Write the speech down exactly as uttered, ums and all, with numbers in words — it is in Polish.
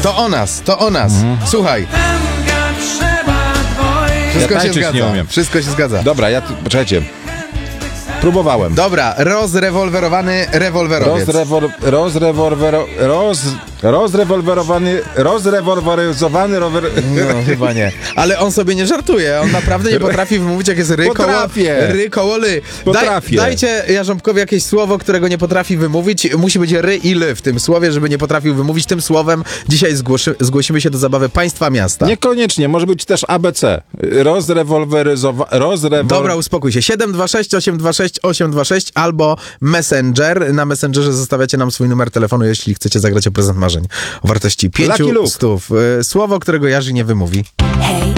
To o nas, to o nas. Mhm. Słuchaj. Wszystko Ja się tańczyć zgadza. nie umiem. Wszystko się zgadza. Dobra, ja... tu- Poczekajcie. Próbowałem. Dobra, rozrewolwerowany rewolwerowiec. Rozrewol... Rozrewolwero... Roz... Rozrewolwerowany... Rozrewolweryzowany rower... No, chyba nie. Ale on sobie nie żartuje. On naprawdę nie potrafi wymówić, jak jest ry koło, Potrafię. ry koło ly. Potrafię. Daj, dajcie Jarząbkowi jakieś słowo, którego nie potrafi wymówić. Musi być ry i ly w tym słowie, żeby nie potrafił wymówić. Tym słowem dzisiaj zgłoszy, zgłosimy się do zabawy państwa miasta. Niekoniecznie, może być też A B C. Rozrewolweryzowa... Rozrewol... Dobra, uspokój się. siedem dwa sześć osiem dwa sześć osiem dwa sześć albo Messenger. Na Messengerze zostawiacie nam swój numer telefonu, jeśli chcecie zagrać o prezent marzeń o wartości pięciu stów. Słowo, którego Jarzy nie wymówi. Hej.